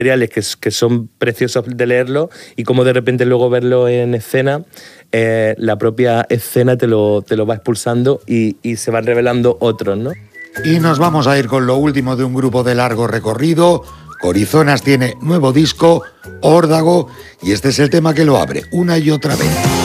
materiales que son preciosos de leerlo y como de repente luego verlo en escena, la propia escena te lo va expulsando y se van revelando otros, ¿no? Y nos vamos a ir con lo último de un grupo de largo recorrido. Corizonas tiene nuevo disco, Órdago, y este es el tema que lo abre una y otra vez.